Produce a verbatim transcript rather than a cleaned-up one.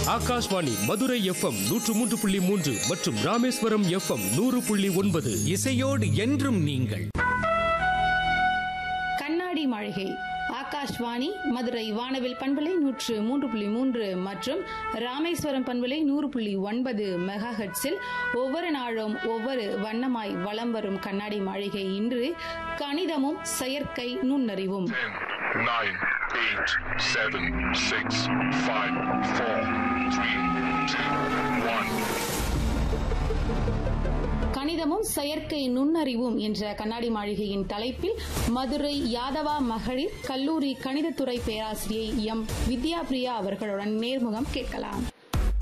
Akashvani Madurai FM நூற்று மூன்று புள்ளி மூன்று மற்றும் ராமேஸ்வரம் எஃப்எம் நூறு புள்ளி ஒன்பது. இசையோடு என்றும் நீங்கள். கண்ணாடி மாளிகை ஆகாஷ்வாணி மதுரை வானவில் பண்பலை நூற்று மூன்று புள்ளி மூன்று மற்றும் ராமேஸ்வரம் பண்பலை நூறு புள்ளி ஒன்பது மெகா ஹெர்ட்ஸில் ஒவ்வொரு நாளும் ஒவ்வொரு வண்ணமாய் வலம் வரும் கண்ணாடி மாளிகை இன்று கணிதமும் செயற்கை நுண்ணறிவும். nine, eight, seven, six, five, four, three, two, one. கணிதமும் செயற்கை நுண்ணறிவும் என்ற கண்ணாடி மாளிகையின் தலைப்பில் மதுரை யாதவா மகளிர் கல்லூரி கணிதத்துறை பேராசிரியை எம் வித்யா பிரியா அவர்களுடன் நேர்முகம் கேட்கலாம்.